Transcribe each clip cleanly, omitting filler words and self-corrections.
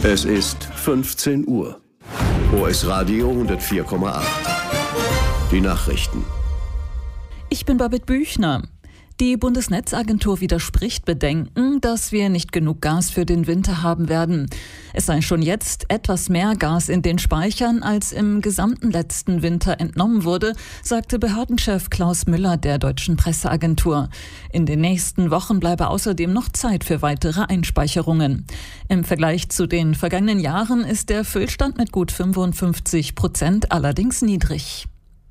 Es ist 15 Uhr. OS Radio 104,8. Die Nachrichten. Ich bin Babette Büchner. Die Bundesnetzagentur widerspricht Bedenken, dass wir nicht genug Gas für den Winter haben werden. Es sei schon jetzt etwas mehr Gas in den Speichern, als im gesamten letzten Winter entnommen wurde, sagte Behördenchef Klaus Müller der Deutschen Presseagentur. In den nächsten Wochen bleibe außerdem noch Zeit für weitere Einspeicherungen. Im Vergleich zu den vergangenen Jahren ist der Füllstand mit gut 55% allerdings niedrig.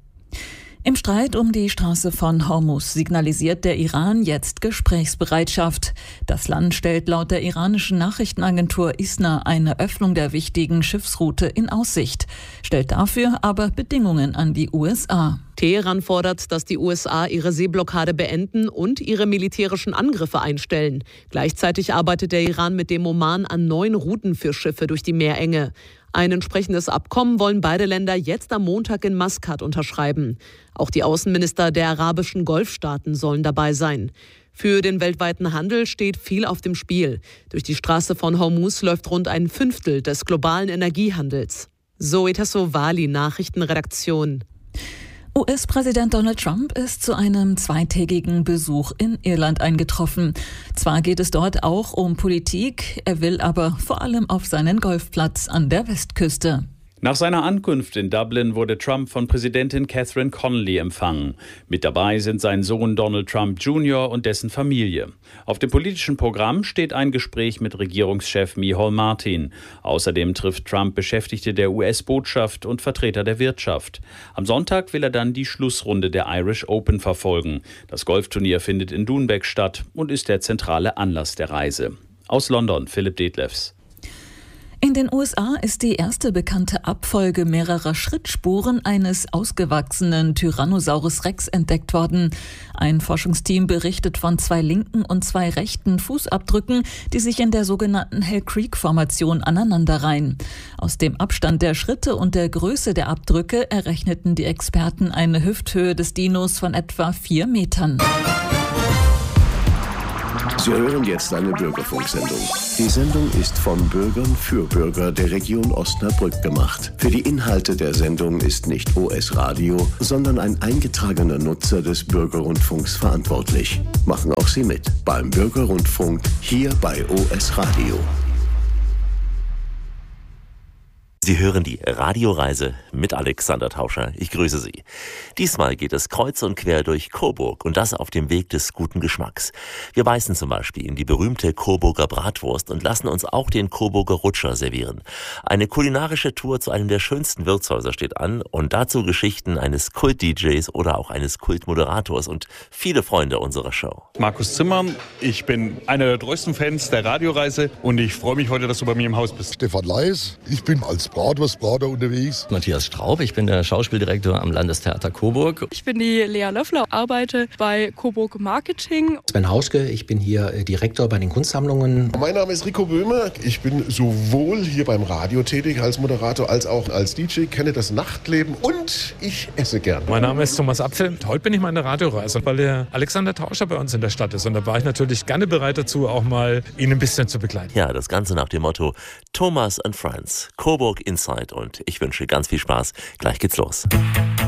Im Streit um die Straße von Hormuz signalisiert der Iran jetzt Gesprächsbereitschaft. Das Land stellt laut der iranischen Nachrichtenagentur ISNA eine Öffnung der wichtigen Schiffsroute in Aussicht, stellt dafür aber Bedingungen an die USA. Teheran fordert, dass die USA ihre Seeblockade beenden und ihre militärischen Angriffe einstellen. Gleichzeitig arbeitet der Iran mit dem Oman an neuen Routen für Schiffe durch die Meerenge. Ein entsprechendes Abkommen wollen beide Länder jetzt am Montag in Maskat unterschreiben. Auch die Außenminister der arabischen Golfstaaten sollen dabei sein. Für den weltweiten Handel steht viel auf dem Spiel. Durch die Straße von Hormuz läuft rund ein Fünftel des globalen Energiehandels. Zoe Tassovali, Nachrichtenredaktion. US-Präsident Donald Trump ist zu einem zweitägigen Besuch in Irland eingetroffen. Zwar geht es dort auch um Politik, er will aber vor allem auf seinen Golfplatz an der Westküste. Nach seiner Ankunft in Dublin wurde Trump von Präsidentin Catherine Connolly empfangen. Mit dabei sind sein Sohn Donald Trump Jr. und dessen Familie. Auf dem politischen Programm steht ein Gespräch mit Regierungschef Micheal Martin. Außerdem trifft Trump Beschäftigte der US-Botschaft und Vertreter der Wirtschaft. Am Sonntag will er dann die Schlussrunde der Irish Open verfolgen. Das Golfturnier findet in Doonbeg statt und ist der zentrale Anlass der Reise. Aus London, Philipp Detlefs. In den USA ist die erste bekannte Abfolge mehrerer Schrittspuren eines ausgewachsenen Tyrannosaurus Rex entdeckt worden. Ein Forschungsteam berichtet von 2 linken und 2 rechten Fußabdrücken, die sich in der sogenannten Hell Creek-Formation aneinanderreihen. Aus dem Abstand der Schritte und der Größe der Abdrücke errechneten die Experten eine Hüfthöhe des Dinos von etwa 4 Metern. Sie hören jetzt eine Bürgerfunksendung. Die Sendung ist von Bürgern für Bürger der Region Osnabrück gemacht. Für die Inhalte der Sendung ist nicht OS Radio, sondern ein eingetragener Nutzer des Bürgerrundfunks verantwortlich. Machen auch Sie mit beim Bürgerrundfunk hier bei OS Radio. Sie hören die Radioreise mit Alexander Tauscher. Ich grüße Sie. Diesmal geht es kreuz und quer durch Coburg und das auf dem Weg des guten Geschmacks. Wir beißen zum Beispiel in die berühmte Coburger Bratwurst und lassen uns auch den Coburger Rutscher servieren. Eine kulinarische Tour zu einem der schönsten Wirtshäuser steht an und dazu Geschichten eines Kult-DJs oder auch eines Kultmoderators und viele Freunde unserer Show. Markus Zimmer, ich bin einer der treuesten Fans der Radioreise und ich freue mich heute, dass du bei mir im Haus bist. Stefan Leis, ich bin als Bratwurstbrater unterwegs. Matthias Straub, ich bin der Schauspieldirektor am Landestheater Coburg. Ich bin die Lea Löffler, arbeite bei Coburg Marketing. Sven Hauschke, ich bin hier Direktor bei den Kunstsammlungen. Mein Name ist Rico Böhme. Ich bin sowohl hier beim Radio tätig als Moderator als auch als DJ, kenne das Nachtleben und ich esse gern. Mein Name ist Thomas Apfel. Heute bin ich mal in der Radioreise, weil der Alexander Tauscher bei uns in der Stadt ist. Und da war ich natürlich gerne bereit dazu, auch mal ihn ein bisschen zu begleiten. Ja, das Ganze nach dem Motto Thomas and Friends, Coburg Inside und ich wünsche ganz viel Spaß. Gleich geht's los.